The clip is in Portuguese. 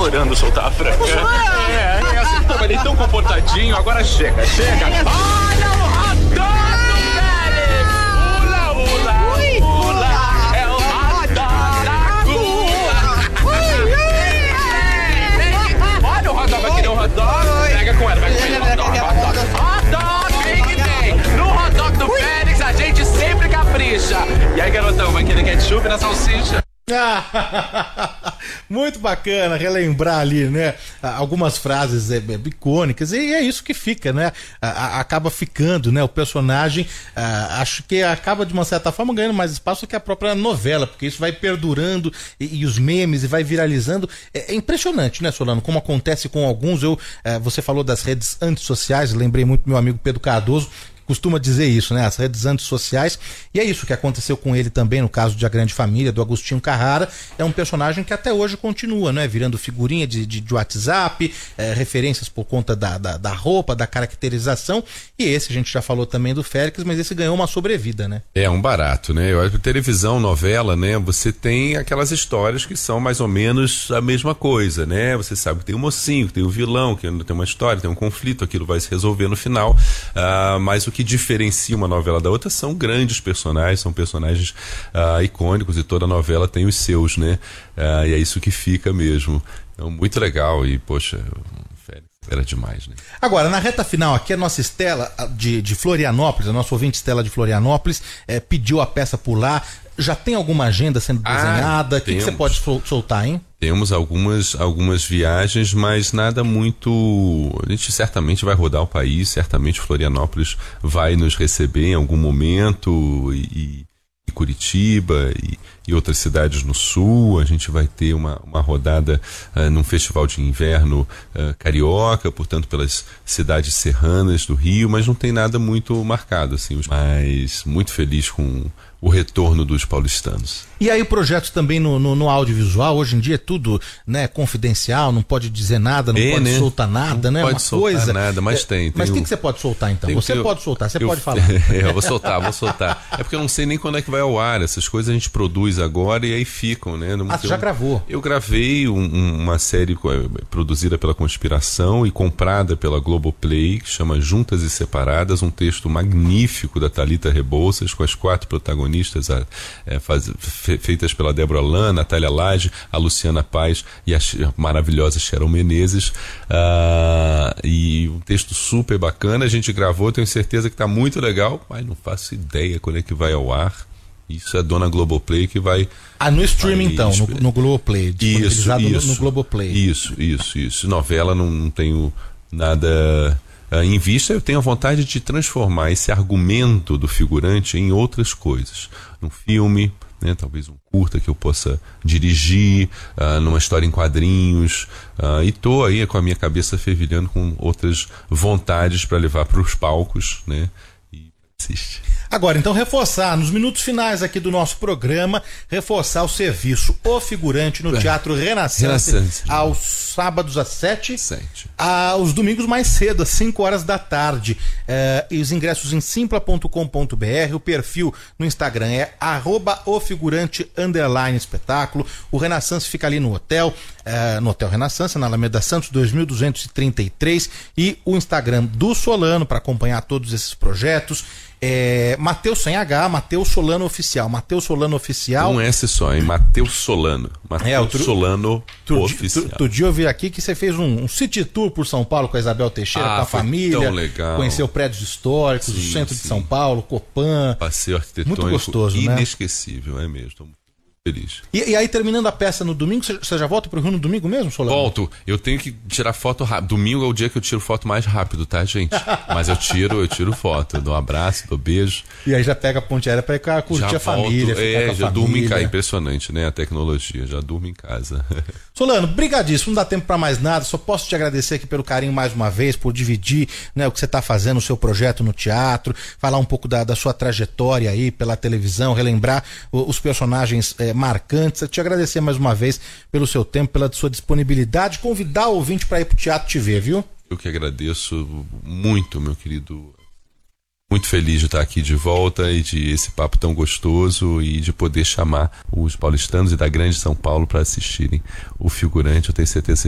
adorando soltar a franga. É assim, toma, ele é tão comportadinho, agora chega. Olha o hot dog do Félix! Ula, é o hot dog da rua! Olha o hot dog, vai querer um hot dog? Pega com ela, hot dog, vem que vem! No hot dog do Félix a gente sempre capricha! E aí, garotão, vai querer ketchup na salsicha? Muito bacana relembrar ali, né, algumas frases icônicas, e é isso que fica, né, acaba ficando, né, o personagem, acho que acaba de uma certa forma ganhando mais espaço que a própria novela, porque isso vai perdurando e os memes e vai viralizando. É impressionante, né, Solano, como acontece com alguns. Você falou das redes antissociais, lembrei muito do meu amigo Pedro Cardoso, costuma dizer isso, né? As redes antissociais. E é isso que aconteceu com ele também no caso de A Grande Família, do Agostinho Carrara. É um personagem que até hoje continua, né? Virando figurinha de WhatsApp, referências por conta da roupa, da caracterização. E esse a gente já falou também do Félix, mas esse ganhou uma sobrevida, né? É um barato, né? Eu acho que televisão, novela, né? Você tem aquelas histórias que são mais ou menos a mesma coisa, né? Você sabe que tem o mocinho, que tem o vilão, que tem uma história, tem um conflito, aquilo vai se resolver no final. Mas o que diferencia uma novela da outra são grandes personagens, são personagens icônicos, e toda novela tem os seus, né? E é isso que fica mesmo. Então, muito legal. E, poxa, Félix era demais, né? Agora, na reta final aqui, a nossa Estela de Florianópolis, a nossa ouvinte Estela de Florianópolis, pediu a peça por lá. Já tem alguma agenda sendo desenhada? O que você pode soltar, hein? Temos algumas viagens, mas nada muito... A gente certamente vai rodar o país, certamente Florianópolis vai nos receber em algum momento, e Curitiba e outras cidades no sul. A gente vai ter uma rodada num festival de inverno carioca, portanto pelas cidades serranas do Rio, mas não tem nada muito marcado, assim. Mas muito feliz com o retorno dos paulistanos. E aí projetos também no audiovisual, hoje em dia é tudo, né, confidencial, não pode dizer nada, não pode soltar nada, né? Não pode soltar nada, mas tem. Mas o que você pode soltar então? Você pode soltar, você pode falar. Eu vou soltar. É porque eu não sei nem quando é que vai ao ar, essas coisas a gente produz agora e aí ficam, né? Você já gravou? Eu gravei uma série produzida pela Conspiração e comprada pela Globoplay, que chama Juntas e Separadas, um texto magnífico da Thalita Rebouças, com as 4 protagonistas feitas pela Débora Lan, Natália Lage, a Luciana Paz e a maravilhosa Cheryl Menezes, e um texto super bacana. A gente gravou, tenho certeza que está muito legal, mas não faço ideia quando é que vai ao ar. Isso é dona Globoplay que vai... no streaming então, no Globoplay, disponibilizado no Globoplay. Isso. Novela não tenho nada... em vista. Eu tenho a vontade de transformar esse argumento do figurante em outras coisas. Num filme, né, talvez um curta que eu possa dirigir, numa história em quadrinhos, e tô aí com a minha cabeça fervilhando com outras vontades para levar para os palcos, né, e assiste. Agora, então, reforçar, nos minutos finais aqui do nosso programa, reforçar o serviço O Figurante no Teatro Renascença, aos sábados às 7, aos domingos mais cedo, às 5 horas da tarde. E os ingressos em simpla.com.br, o perfil no Instagram é @ofigurante_espetáculo. O Renascença fica ali no Hotel Renascença, na Alameda Santos, 2233, e o Instagram do Solano para acompanhar todos esses projetos. Mateus sem H, Mateus Solano Oficial. Mateus Solano Oficial. Um S só, hein? Mateus Solano. Solano Oficial. Outro dia eu vi aqui que você fez um city tour por São Paulo com a Isabel Teixeira, com a família. Tão legal. Conheceu prédios históricos, o centro de São Paulo, Copan. Passeio arquitetônico. Muito gostoso, inesquecível, né? É mesmo. Estou muito feliz. E aí, terminando a peça no domingo, você já volta pro Rio no domingo mesmo, Solano? Volto. Eu tenho que tirar foto rápido. Domingo é o dia que eu tiro foto mais rápido, tá, gente? Mas eu tiro foto. Eu dou um abraço, dou beijo. E aí já pega a ponte aérea pra ir curtir a família. Já durmo em casa. Impressionante, né? A tecnologia. Já durmo em casa. Solano, brigadíssimo. Não dá tempo pra mais nada. Só posso te agradecer aqui pelo carinho mais uma vez, por dividir, né, o que você tá fazendo, o seu projeto no teatro, falar um pouco da sua trajetória aí pela televisão, relembrar os personagens marcantes. Eu te agradecer mais uma vez pelo seu tempo, pela sua disponibilidade, convidar o ouvinte para ir pro teatro te ver, viu? Eu que agradeço muito, meu querido. Muito feliz de estar aqui de volta e de esse papo tão gostoso e de poder chamar os paulistanos e da grande São Paulo para assistirem o Figurante. Eu tenho certeza